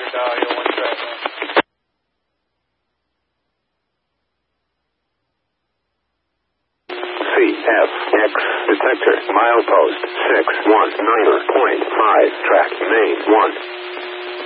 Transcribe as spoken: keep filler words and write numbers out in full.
Dial, you're one track, man. C F X detector milepost six one niner point five track main one.